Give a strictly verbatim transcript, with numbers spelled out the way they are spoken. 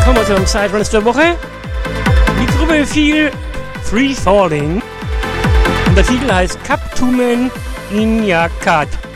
kommen wir zu einem Side-Runs der Woche. Die Gruppe fiel Free Falling. Und der Titel heißt Captumen in Yakat.